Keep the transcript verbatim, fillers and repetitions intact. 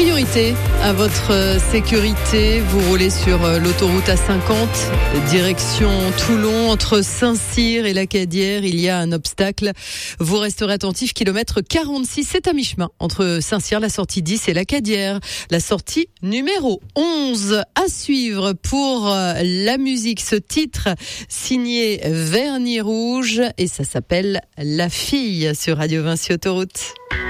Priorité à votre sécurité. Vous roulez sur l'autoroute A cinquante, direction Toulon, entre Saint-Cyr et Lacadière. Il y a un obstacle. Vous resterez attentif. Kilomètre quarante-six, c'est à mi-chemin entre Saint-Cyr, la sortie dix et Lacadière. La sortie numéro onze à suivre pour la musique. Ce titre signé Vernis Rouge et ça s'appelle La Fille sur Radio Vinci Autoroute.